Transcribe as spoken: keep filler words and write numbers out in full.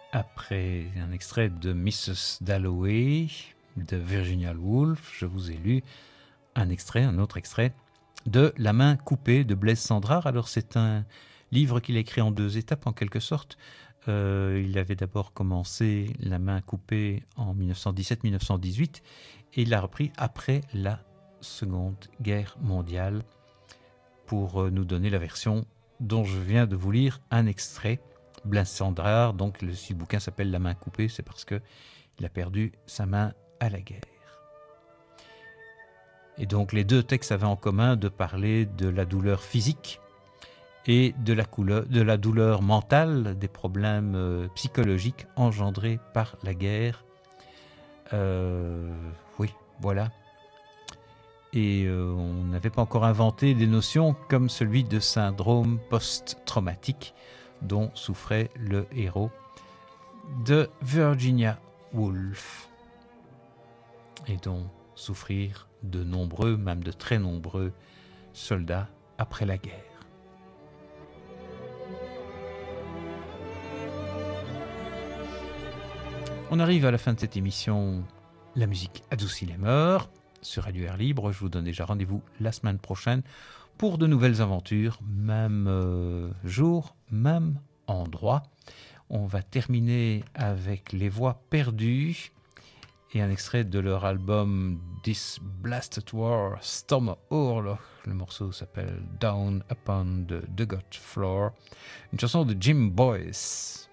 Après un extrait de missus Dalloway de Virginia Woolf, je vous ai lu un extrait, un autre extrait de La main coupée de Blaise Cendrars. Alors c'est un livre qu'il a écrit en deux étapes en quelque sorte. Euh, il avait d'abord commencé La main coupée en mille neuf cent dix-sept mille neuf cent dix-huit et il l'a repris après la Seconde Guerre mondiale pour nous donner la version dont je viens de vous lire un extrait. Blaise Cendrars, donc le, si le bouquin s'appelle La main coupée, c'est parce que il a perdu sa main à la guerre. Et donc les deux textes avaient en commun de parler de la douleur physique et de la, couleur, de la douleur mentale, des problèmes euh, psychologiques engendrés par la guerre. Euh, oui, voilà. Et euh, on n'avait pas encore inventé des notions comme celui de syndrome post-traumatique dont souffrait le héros de Virginia Woolf et dont souffrirent de nombreux, même de très nombreux soldats après la guerre. On arrive à la fin de cette émission. La musique adoucit les mœurs sur Radio Air Libre. Je vous donne déjà rendez-vous la semaine prochaine pour de nouvelles aventures, même euh, jour, même endroit. On va terminer avec Les Voix perdues et un extrait de leur album This Blasted War, Storm Oorlog. Le morceau s'appelle Down Upon the Dugout Floor, une chanson de Jim Boyce.